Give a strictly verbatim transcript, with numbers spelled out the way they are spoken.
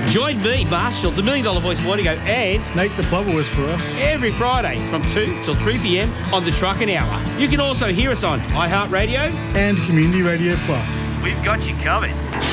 Join me, Marshall, the Million Dollar Voice Morning Show, and Nate the Plover Whisperer every Friday from two till three p.m. on the Trucking Hour. You can also hear us on iHeartRadio and Community Radio Plus. We've got you covered.